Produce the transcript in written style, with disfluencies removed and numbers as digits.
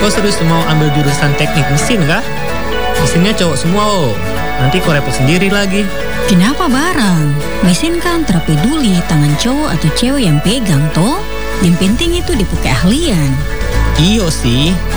Kau serius mau ambil jurusan teknik mesin kah? Mesinnya cowok semua oh. Nanti kau repot sendiri lagi. Kenapa barang? Mesin kan terpeduli tangan cowok atau cewek yang pegang toh. Yang penting itu dipakai ahlian. Iyo sih,